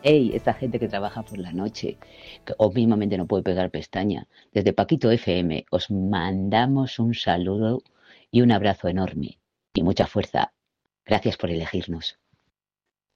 Hey, esta gente que trabaja por la noche o mismamente no puede pegar pestaña, desde Paquito FM os mandamos un saludo y un abrazo enorme y mucha fuerza. Gracias por elegirnos.